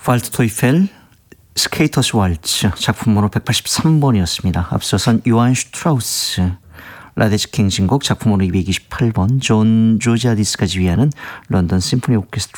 팔트토이펠 스케이터스 왈츠 작품번호 183번이었습니다. 앞서선 요한 슈트라우스 라데츠 킹 진곡 작품번호 228번 존 조지아디스가 지휘하는 런던 심포니 오케스트라